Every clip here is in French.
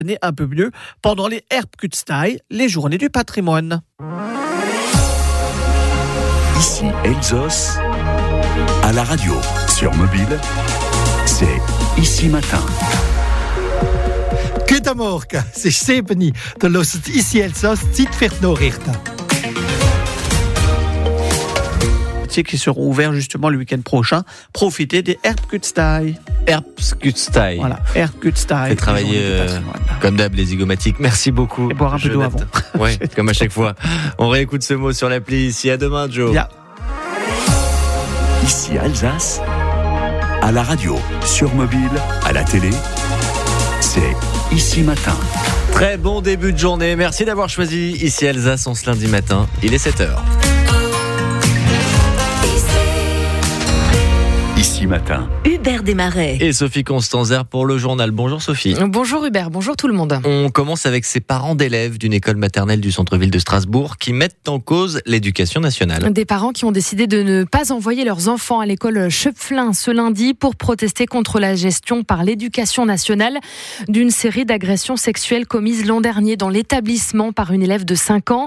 un peu mieux pendant les Erbkütztag, les journées du patrimoine. Ici Elsos, à la radio, sur mobile, c'est Ici Matin. Goedemorgen, het is 7 de luistert Ici Elsos, Zeit für die Nachrichten. Qui seront ouverts justement le week-end prochain. Profitez des Erbkütztag. Erbkütztag. Voilà, Erbkütztag. Fait travailler comme d'hab les zygomatiques. Merci beaucoup. Et boire un peu d'eau avant. Ouais, comme à chaque fois. On réécoute ce mot sur l'appli ici. À demain, Joe. Bien. Ici Alsace, à la radio, sur mobile, à la télé, c'est Ici Matin. Très bon début de journée. Merci d'avoir choisi Ici Alsace en ce lundi matin. Il est 7h. Ici Matin. Hubert Desmarais. Et Sophie Constanzer pour le journal. Bonjour Sophie. Bonjour Hubert, bonjour tout le monde. On commence avec ces parents d'élèves d'une école maternelle du centre-ville de Strasbourg qui mettent en cause l'éducation nationale. Des parents qui ont décidé de ne pas envoyer leurs enfants à l'école Schöpflin ce lundi pour protester contre la gestion par l'éducation nationale d'une série d'agressions sexuelles commises l'an dernier dans l'établissement par une élève de 5 ans.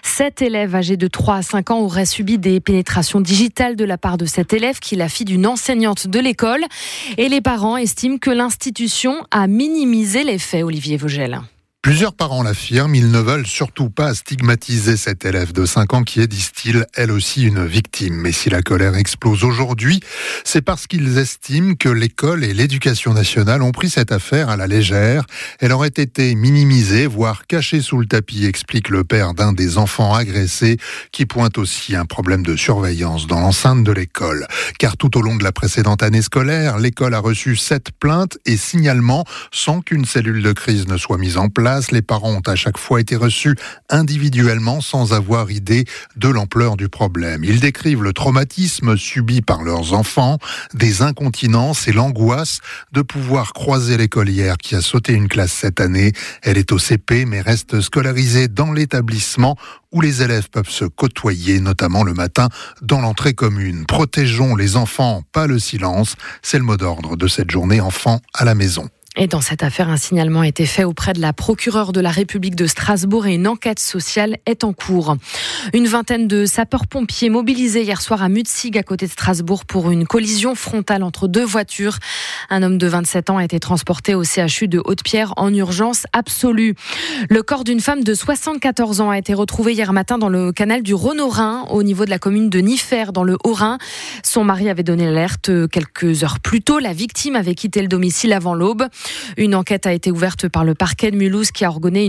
7 élèves âgés de 3 à 5 ans auraient subi des pénétrations digitales de la part de cette élève qui est la fille d'une enseignante de l'école. Et les parents estiment que l'institution a minimisé les faits, Olivier Vogel. Plusieurs parents l'affirment, ils ne veulent surtout pas stigmatiser cette élève de 5 ans qui est, disent-ils, elle aussi une victime. Mais si la colère explose aujourd'hui, c'est parce qu'ils estiment que l'école et l'éducation nationale ont pris cette affaire à la légère. Elle aurait été minimisée, voire cachée sous le tapis, explique le père d'un des enfants agressés, qui pointe aussi un problème de surveillance dans l'enceinte de l'école. Car tout au long de la précédente année scolaire, l'école a reçu 7 plaintes et signalements sans qu'une cellule de crise ne soit mise en place. Les parents ont à chaque fois été reçus individuellement sans avoir idée de l'ampleur du problème. Ils décrivent le traumatisme subi par leurs enfants, des incontinences et l'angoisse de pouvoir croiser l'écolière qui a sauté une classe cette année. Elle est au CP mais reste scolarisée dans l'établissement où les élèves peuvent se côtoyer, notamment le matin dans l'entrée commune. Protégeons les enfants, pas le silence. C'est le mot d'ordre de cette journée enfants à la maison. Et dans cette affaire, un signalement a été fait auprès de la procureure de la République de Strasbourg et une enquête sociale est en cours. Une vingtaine de sapeurs-pompiers mobilisés hier soir à Mutzig, à côté de Strasbourg, pour une collision frontale entre 2 voitures. Un homme de 27 ans a été transporté au CHU de Haute-Pierre en urgence absolue. Le corps d'une femme de 74 ans a été retrouvé hier matin dans le canal du Rhône-au-Rhin, au niveau de la commune de Niffer, dans le Haut-Rhin. Son mari avait donné l'alerte quelques heures plus tôt. La victime avait quitté le domicile avant l'aube. Une enquête a été ouverte par le parquet de Mulhouse qui a ordonné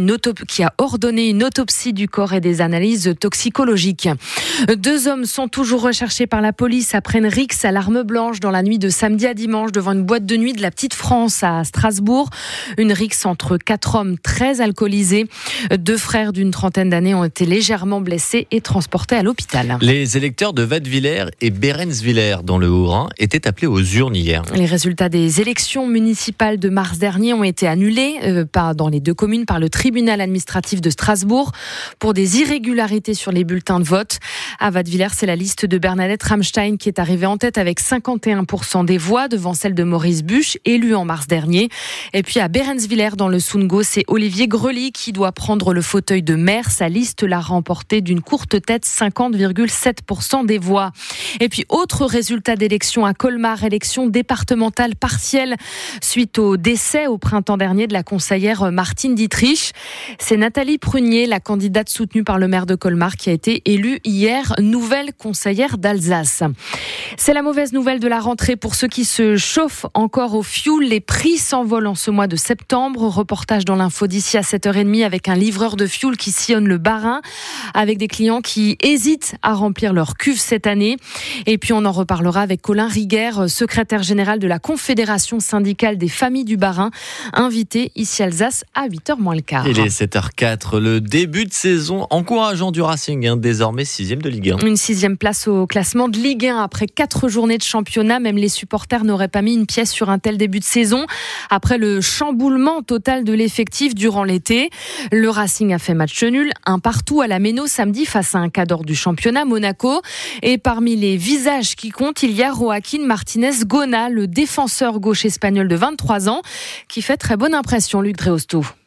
une autopsie du corps et des analyses toxicologiques. 2 hommes sont toujours recherchés par la police après une rixe à l'arme blanche dans la nuit de samedi à dimanche devant une boîte de nuit de la Petite France à Strasbourg. Une rixe entre 4 hommes très alcoolisés. 2 frères d'une trentaine d'années ont été légèrement blessés et transportés à l'hôpital. Les électeurs de Wattwiller et Behrenswiller dans le Haut-Rhin étaient appelés aux urnes hier. Les résultats des élections municipales de mars dernier ont été annulés dans les 2 communes par le tribunal administratif de Strasbourg pour des irrégularités sur les bulletins de vote. À Wattwiller, c'est la liste de Bernadette Ramstein qui est arrivée en tête avec 51% des voix devant celle de Maurice Buch, élu en mars dernier. Et puis à Behrenswiller, dans le Sundgau, c'est Olivier Grely qui doit prendre le fauteuil de maire. Sa liste l'a remporté d'une courte tête, 50,7% des voix. Et puis autre résultat d'élection à Colmar, élection départementale partielle suite au décès au printemps dernier de la conseillère Martine Dietrich. C'est Nathalie Prunier, la candidate soutenue par le maire de Colmar, qui a été élue hier nouvelle conseillère d'Alsace. C'est la mauvaise nouvelle de la rentrée pour ceux qui se chauffent encore au fioul. Les prix s'envolent en ce mois de septembre. Reportage dans l'info d'ici à 7h30 avec un livreur de fioul qui sillonne le Bas-Rhin, avec des clients qui hésitent à remplir leur cuve cette année. Et puis on en reparlera avec Colin Riguer, secrétaire général de la Confédération syndicale des familles du Bas-Rhin, invité ici Alsace à 8h moins le quart. Il est 7h04, le début de saison encourageant du Racing, désormais 6e de Ligue 1. Une 6e place au classement de Ligue 1 après 4 journées de championnat. Même les supporters n'auraient pas mis une pièce sur un tel début de saison. Après le chamboulement total de l'effectif durant l'été, le Racing a fait match nul, 1-1 à la Méno samedi face à un cadre du championnat, Monaco. Et parmi les visages qui comptent, il y a Joaquín Martínez Gona, le défenseur gauche espagnol de 23 ans, qui fait très bonne impression, Luc Dreosto.